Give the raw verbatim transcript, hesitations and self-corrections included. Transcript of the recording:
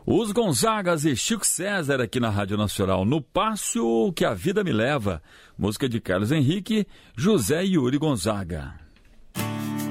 Os Gonzagas e Chico César aqui na Rádio Nacional, no Passo que a Vida Me Leva, música de Carlos Henrique, José Yuri Gonzaga.